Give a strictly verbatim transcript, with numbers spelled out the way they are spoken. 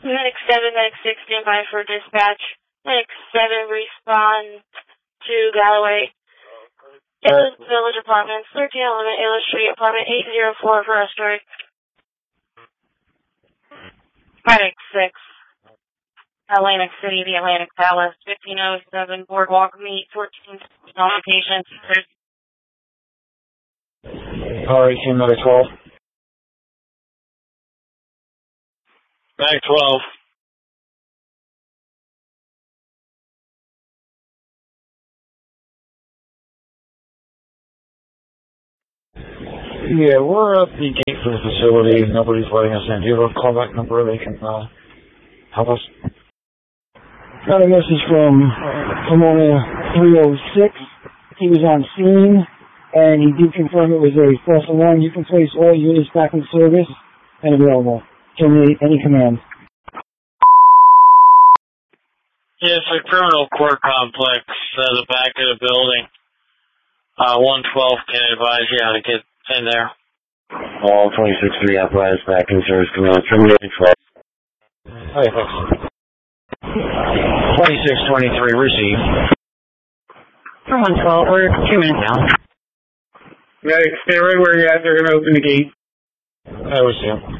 Medic seven, Medic six, stand by for dispatch. Medic seven, respond to Galloway. Ayla Village Apartments, thirteen eleven Ayla Street, apartment eight oh four for restored. Medic six, Atlantic City, the Atlantic Palace, fifteen oh seven Boardwalk Meet, fourteen notifications. R eighteen, Medic twelve. Medic twelve. Yeah, we're at the gate for the facility. Nobody's letting us in. Do you have a callback number they can uh, help us? Got a message from Pomona three oh six. He was on scene, and he did confirm it was a false alarm. You can place all units back in service and available. Terminate any command. Yeah, it's a criminal court complex at the back of the building. Uh, one twelve can advise you how to get in there. All twenty-six three apparatus back in service command. Terminating twelve. Hey, thanks. twenty-six twenty-three, receive. For one twelve, we're two minutes out. Medic, stay right where you're at. They're going to open the gate. I was here.